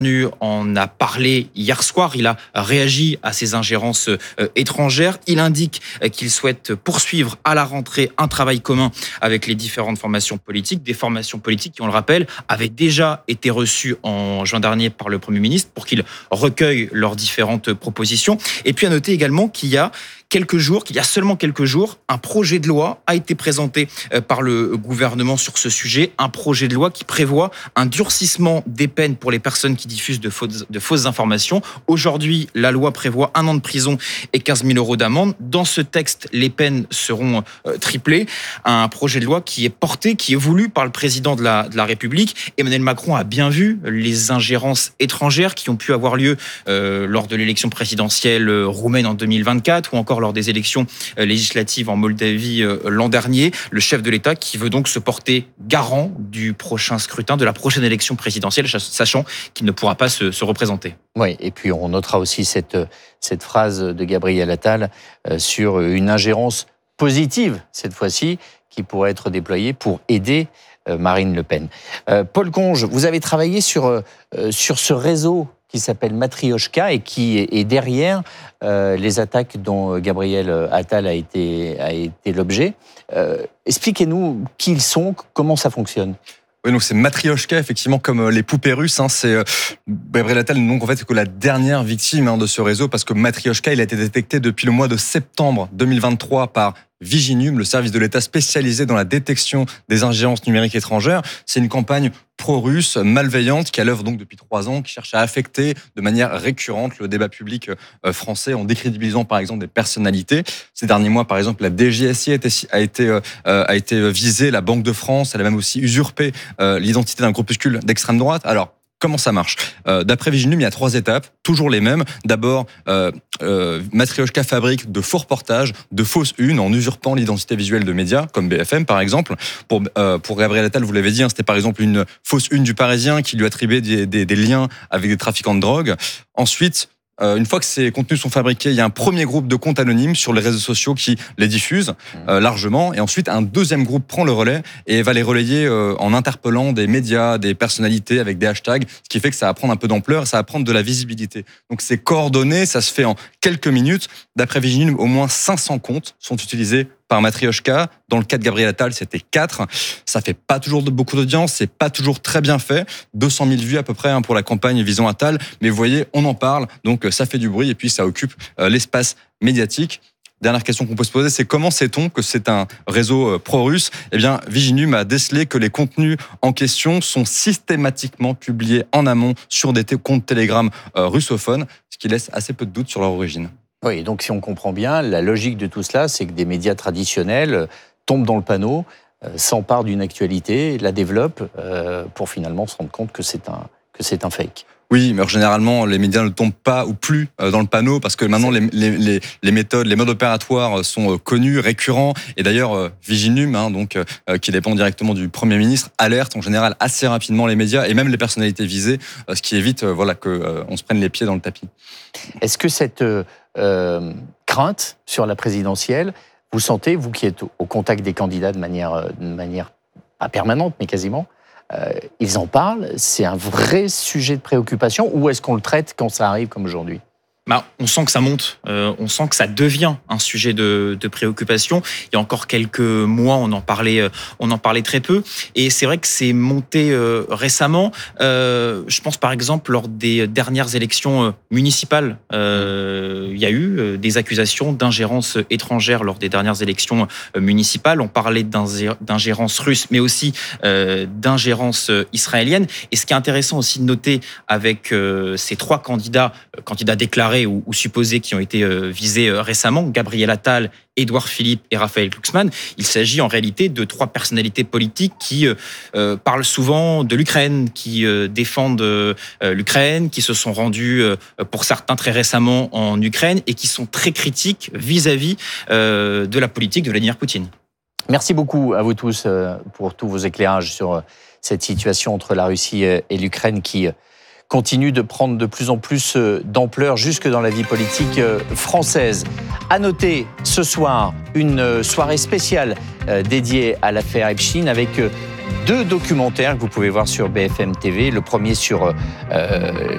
en a parlé hier soir. Il a réagi à ces ingérences étrangères. Il indique qu'il souhaite poursuivre à la rentrée un travail commun avec les différentes formations politiques. Des formations politiques qui, on le rappelle, avaient déjà été reçues en juin dernier par le Premier ministre pour qu'il recueille leurs différentes propositions. Et puis à noter également qu'il y a seulement quelques jours, un projet de loi a été présenté par le gouvernement sur ce sujet. Un projet de loi qui prévoit un durcissement des peines pour les personnes qui diffusent de fausses informations. Aujourd'hui, la loi prévoit 1 an de prison et 15 000 € d'amende. Dans ce texte, les peines seront triplées. Un projet de loi qui est voulu par le président de la République. Emmanuel Macron a bien vu les ingérences étrangères qui ont pu avoir lieu lors de l'élection présidentielle roumaine en 2024 ou encore lors des élections législatives en Moldavie l'an dernier. Le chef de l'État qui veut donc se porter garant du prochain scrutin, de la prochaine élection présidentielle, sachant qu'il ne pourra pas se représenter. Oui, et puis on notera aussi cette phrase de Gabriel Attal sur une ingérence positive, cette fois-ci, qui pourrait être déployée pour aider Marine Le Pen. Paul Conge, vous avez travaillé sur ce réseau qui s'appelle Matrioshka et qui est derrière les attaques dont Gabriel Attal a été l'objet. Expliquez-nous qui ils sont, comment ça fonctionne. Oui, donc c'est Matrioshka, effectivement, comme les poupées russes. C'est Gabriel Attal, donc en fait, c'est que la dernière victime de ce réseau, parce que Matrioshka, il a été détecté depuis le mois de septembre 2023 par Viginum, le service de l'État spécialisé dans la détection des ingérences numériques étrangères. C'est une campagne pro-russe, malveillante, qui est à l'œuvre donc depuis 3 ans, qui cherche à affecter de manière récurrente le débat public français en décrédibilisant par exemple des personnalités. Ces derniers mois, par exemple, la DGSI a été visée, la Banque de France, elle a même aussi usurpé l'identité d'un groupuscule d'extrême droite. Alors, comment ça marche ? D'après Viginum, il y a 3 étapes, toujours les mêmes. D'abord, Matrioshka fabrique de faux reportages, de fausses unes, en usurpant l'identité visuelle de médias, comme BFM par exemple. Pour Gabriel Attal, vous l'avez dit, c'était par exemple une fausse une du Parisien qui lui attribuait des liens avec des trafiquants de drogue. Ensuite, une fois que ces contenus sont fabriqués, il y a un premier groupe de comptes anonymes sur les réseaux sociaux qui les diffusent largement. Et ensuite, un deuxième groupe prend le relais et va les relayer en interpellant des médias, des personnalités avec des hashtags, ce qui fait que ça va prendre un peu d'ampleur, ça va prendre de la visibilité. Donc c'est coordonné, ça se fait en quelques minutes. D'après Viginum, au moins 500 comptes sont utilisés par Matrioshka. Dans le cas de Gabriel Attal, c'était 4. Ça fait pas toujours beaucoup d'audience, c'est pas toujours très bien fait. 200 000 vues à peu près pour la campagne visant Attal. Mais vous voyez, on en parle, donc ça fait du bruit et puis ça occupe l'espace médiatique. Dernière question qu'on peut se poser, c'est comment sait-on que c'est un réseau pro-russe ? Eh bien, Viginum a décelé que les contenus en question sont systématiquement publiés en amont sur des comptes Telegram russophones, ce qui laisse assez peu de doute sur leur origine. Oui, donc si on comprend bien, la logique de tout cela, c'est que des médias traditionnels tombent dans le panneau, s'emparent d'une actualité, la développent pour finalement se rendre compte que c'est un fake. Oui, mais généralement, les médias ne tombent pas ou plus dans le panneau parce que maintenant, les méthodes, les modes opératoires sont connus, récurrents. Et d'ailleurs, Viginum, qui dépend directement du Premier ministre, alerte en général assez rapidement les médias et même les personnalités visées, ce qui évite qu'on se prenne les pieds dans le tapis. Est-ce que cette crainte sur la présidentielle, vous sentez, vous qui êtes au contact des candidats de manière pas permanente, mais quasiment, ils en parlent, c'est un vrai sujet de préoccupation, ou est-ce qu'on le traite quand ça arrive comme aujourd'hui ? On sent que ça monte, on sent que ça devient un sujet de préoccupation. Il y a encore quelques mois, on en parlait très peu. Et c'est vrai que c'est monté récemment. Je pense par exemple lors des dernières élections municipales, il y a eu des accusations d'ingérence étrangère lors des dernières élections municipales. On parlait d'ingérence russe, mais aussi d'ingérence israélienne. Et ce qui est intéressant aussi de noter avec ces 3 candidats déclarés ou supposés qui ont été visés récemment, Gabriel Attal, Édouard Philippe et Raphaël Glucksmann, il s'agit en réalité de 3 personnalités politiques qui parlent souvent de l'Ukraine, qui défendent l'Ukraine, qui se sont rendus pour certains très récemment en Ukraine et qui sont très critiques vis-à-vis de la politique de Vladimir Poutine. Merci beaucoup à vous tous pour tous vos éclairages sur cette situation entre la Russie et l'Ukraine qui continue de prendre de plus en plus d'ampleur jusque dans la vie politique française. À noter ce soir une soirée spéciale dédiée à l'affaire Epstein avec 2 documentaires que vous pouvez voir sur BFM TV. Le premier sur